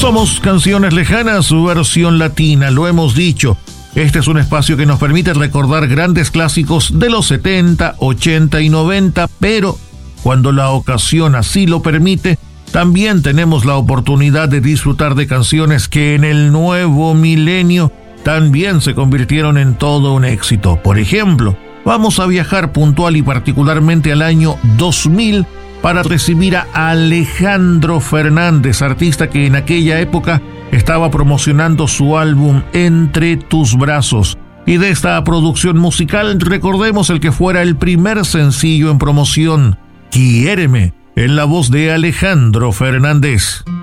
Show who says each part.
Speaker 1: Somos Canciones Lejanas, su versión latina, lo hemos dicho. Este es un espacio que nos permite recordar grandes clásicos de los 70, 80 y 90, pero cuando la ocasión así lo permite, también tenemos la oportunidad de disfrutar de canciones que en el nuevo milenio también se convirtieron en todo un éxito. Por ejemplo, vamos a viajar puntual y particularmente al año 2000 para recibir a Alejandro Fernández, artista que en aquella época estaba promocionando su álbum Entre tus brazos. Y de esta producción musical recordemos el que fuera el primer sencillo en promoción, Quiéreme, en la voz de Alejandro Fernández.